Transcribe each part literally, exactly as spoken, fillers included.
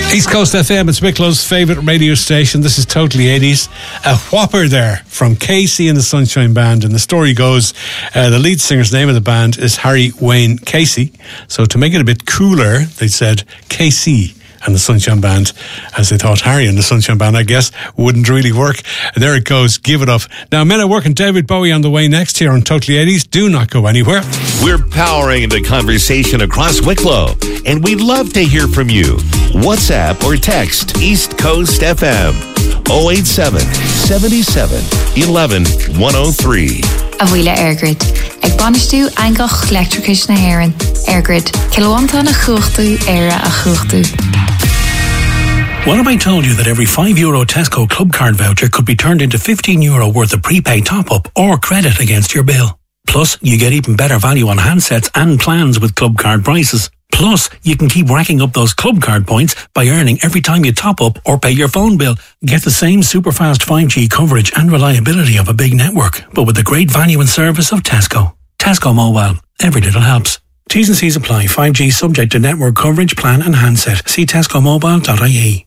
East Coast F M, it's Wicklow's favourite radio station. This is Totally eighties. A whopper there from Casey and the Sunshine Band. And the story goes, uh, the lead singer's name of the band is Harry Wayne Casey. So to make it a bit cooler, they said Casey and the Sunshine Band, as they thought Harry and the Sunshine Band, I guess, wouldn't really work. And there it goes, Give It Up. Now, Men at Work and David Bowie on the way next here on Totally eighties. Do not go anywhere. We're powering the conversation across Wicklow, and we'd love to hear from you. WhatsApp or text East Coast F M oh eight seven, seven seven, one one, one oh three. A bhfuile Airgrid. Ag banistú aingach electricus na haireann. Airgrid. Kilowanta na chuachtu, era a chuachtu. What if I told you that every five euro Tesco Club Card voucher could be turned into fifteen euro worth of prepaid top-up or credit against your bill? Plus, you get even better value on handsets and plans with Club Card prices. Plus, you can keep racking up those Club Card points by earning every time you top up or pay your phone bill. Get the same super fast five G coverage and reliability of a big network, but with the great value and service of Tesco. Tesco Mobile. Every little helps. T's and C's apply. five G subject to network coverage, plan and handset. See tesco mobile dot I E.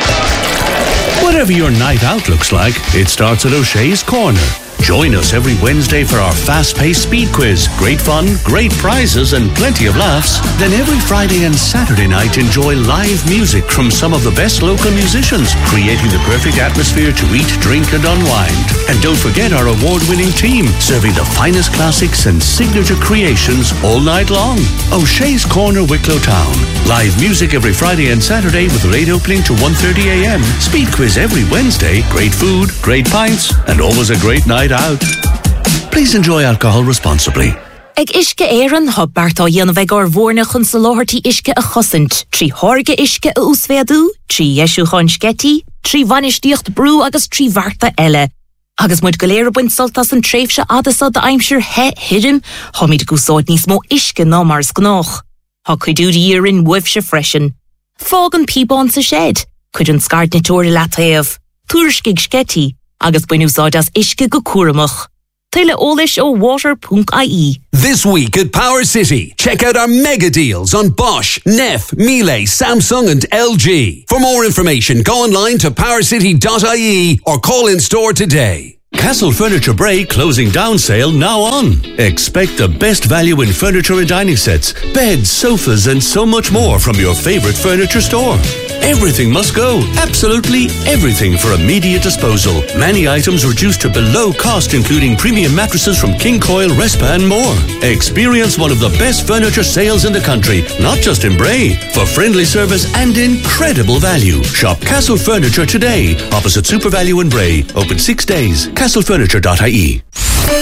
Whatever your night out looks like, it starts at O'Shea's Corner. Join us every Wednesday for our fast-paced speed quiz. Great fun, great prizes, and plenty of laughs. Then every Friday and Saturday night, enjoy live music from some of the best local musicians, creating the perfect atmosphere to eat, drink, and unwind. And don't forget our award-winning team, serving the finest classics and signature creations all night long. O'Shea's Corner, Wicklow Town. Live music every Friday and Saturday with late opening to one thirty a.m. Speed quiz every Wednesday. Great food, great pints, and always a great night out. Please enjoy alcohol responsibly. Ag iske éireann ha Bart á dhéanamh ag ar bhórna chun sa láthirtí iske a chosint. Trí thorge iske a úsfeadú, trí yeisiú chun sketí, trí vanistíocht brú agus trí bharta eile. Agus muid go léir buint soltas an tréifse adasa da aimsir he hidden, ha míid gúsáid níos mó iske ná mars gnách. Ha cuidú di írin wifse freshen. Fág an píbán sa shed, cuid an scart na tóir latéamh, túrskig sketí, agus buinúsáid as iske go cuaramach. Tuile ólis ó water dot I E. This week at Power City, check out our mega deals on Bosch, Neff, Miele, Samsung and L G. For more information, go online to power city dot I E or call in store today. Castle Furniture Bray closing down sale now on. Expect the best value in furniture and dining sets, beds, sofas and so much more from your favourite furniture store. Everything must go. Absolutely everything for immediate disposal. Many items reduced to below cost, including premium mattresses from King Coil, Respa and more. Experience one of the best furniture sales in the country, not just in Bray, for friendly service and incredible value. Shop Castle Furniture today, opposite Super Value in Bray. Open six days. castle furniture dot I E.